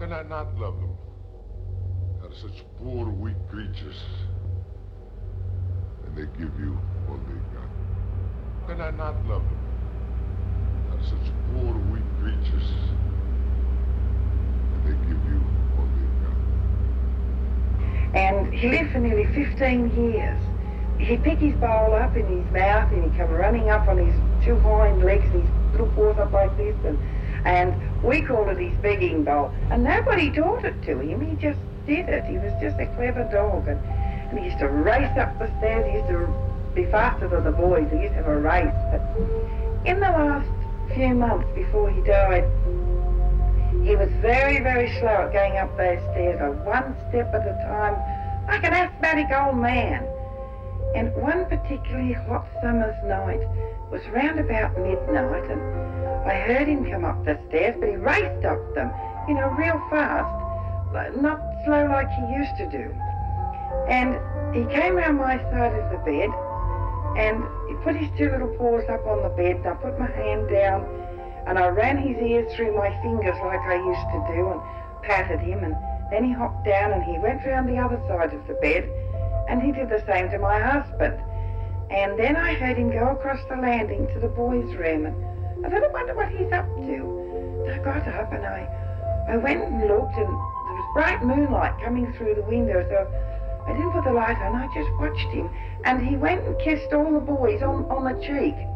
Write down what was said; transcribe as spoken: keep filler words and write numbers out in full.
can I not love them? They're such poor, weak creatures. And they give you all they got. Can I not love them? They're such poor, weak creatures. And they give you all they got. And he lived for nearly fifteen years. He'd pick his bowl up in his mouth and he'd come running up on his two hind legs and his little paws up like this, and and we called it his begging bowl. And nobody taught it to him, he just did it. He was just a clever dog, and, and he used to race up the stairs. He used to be faster than the boys. He used to have a race. But in the last few months before he died, he was very, very slow at going up those stairs, like one step at a time, like an asthmatic old man. And one particularly hot summer's night was round about midnight, and I heard him come up the stairs, but he raced up them, you know, real fast, not slow like he used to do. And he came round my side of the bed, and he put his two little paws up on the bed, and I put my hand down, and I ran his ears through my fingers like I used to do, and patted him, and then he hopped down and he went round the other side of the bed, and he did the same to my husband. And then I heard him go across the landing to the boys' room, and I thought, I wonder what he's up to. So I got up and I, I went and looked, and there was bright moonlight coming through the window, so I didn't put the light on, I just watched him. And he went and kissed all the boys on, on the cheek.